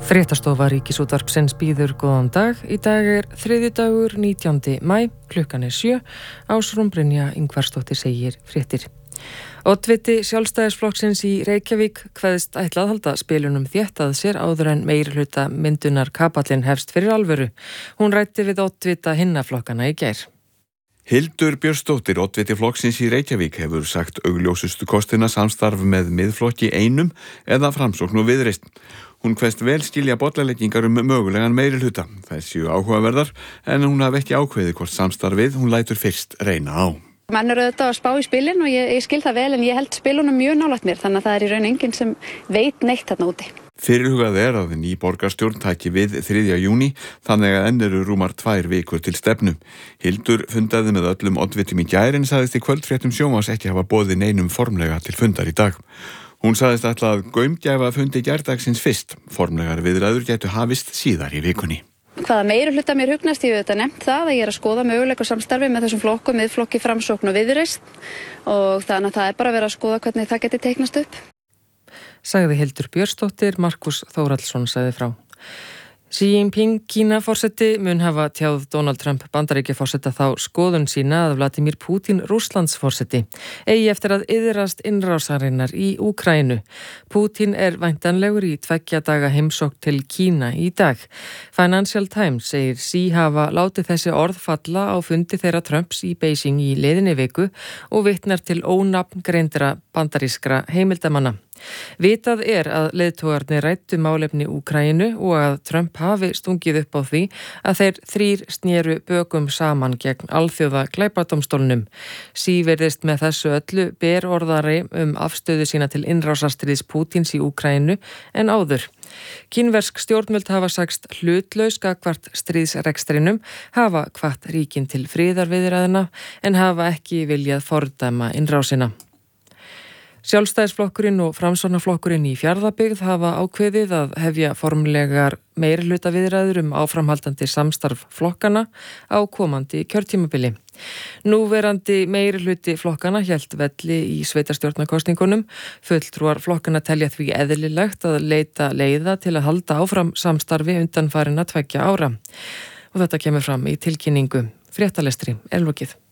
Fréttastofa Ríkisútvarpsins býður góðan dag. Í dag er þriðjudagur 19. maí, klukkan er 7. Ásrún Brynja Ingvarsdóttir segir fréttir. Oddviti Sjálfstæðisflokksins í Reykjavík kveðst ætla að halda spilunum þétt að sér áður en meirihluta myndunar kapallinn hefst fyrir alvöru. Hún ræddi við oddvita hinna flokkana í gær. Hildur Björnsdóttir, oddviti flokksins í Reykjavík, hefur sagt augljósustu kostina samstarf með Miðflokki einum eða Framsókn og Viðreisn. Hún kveðst vel skilja bollaleggingar mögulegan meirihluta. Það séu áhugaverðar en hún hafi ekki ákveðið hvort samstarfið, hún lætur fyrst reyna á. Menn eru auðvitað að spá í spilin og ég skil það vel en ég held spilunum mjög nálægt mér þannig að það er í raun enginn sem veit neitt þarna úti. Fyrirhugað er að ný borgarstjórn taki við 3. júní þannig að enn eru rúmar 2 vikur til stefnu. Hildur fundaði með öllum oddvitum í gær en sagðist í kvöldfréttum sjónvarps ekki hafa boðið neinum formlega til fundar í dag. Hún sagðist ætla að gaumgæfa fundi gærdagsins fyrst. Formlegar viðræður gætu hafist síðar í vikunni. Hvaða meirihluta mér hugnast, ég hef þetta nefnt það að ég er að skoða möguleika samstarfi með þessum flokkum, Miðflokki, Framsókn og Viðreisn og þannig að það er bara verið að skoða hvernig það geti teiknast upp. Sagði Hildur Björnsdóttir, Markus Þórhallsson sagði frá. Xi Jinping Kína-forseti mun hafa tjáð Donald Trump Bandaríkjaforseta þá skoðun sína að Vladimir Putin Rússlandsforseti eigi eftir að iðrast innrásarinnar í Úkraínu. Putin er væntanlegur í 2 daga heimsókn til Kína í dag. Financial Times segir Xi hafa látið þessi orð falla á fundi þeirra Trumps í Beijing í liðinni viku og vitnar til ónafngreindra bandarískra heimildamanna. Vitað er að leiðtogarnir ræddu málefni Úkraínu og að Trump hafi stungið upp á því að þeir 3 snéru bökum saman gegn alþjóða glæpadómstólnum. Xi virðist með þessu öllu berorðari afstöðu sína til innrásarstríðs Pútins í Úkraínu en áður. Kínversk stjórnvöld hafa sagst hlutlaus gagnvart stríðsrekstrinum, hafa hvatt ríkin til friðarviðræðna en hafa ekki viljað fordæma innrásina. Sjálfstæðisflokkurinn og Framsóknarflokkurinn í Fjarðabyggð hafa ákveðið að hefja formlegar meirihluta viðræður áframhaldandi samstarf flokkana á komandi kjörtímabili. Núverandi meirihluti flokkana hélt velli í sveitarstjórnarkosningunum. Fulltrúar flokkana telja því eðlilegt að leita leiða til að halda áfram samstarfi undanfarinna 2 ára. Og þetta kemur fram í tilkynningu. Fréttalestri er lokið.